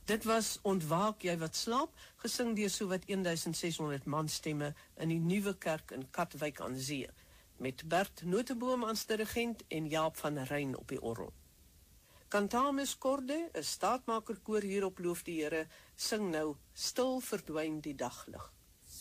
Dit was Ontwaak jy wat slaap, gesing deur sowat 1600 manstemme in die Nuwe Kerk in Katwijk aan Zee, met Bert Noteboom as dirigent en Jaap van Ryn op die orgel. Cantamus Corde, 'n staatmakerkoor hier op Loof die Here, sing nou Stil verdwyn die daglig.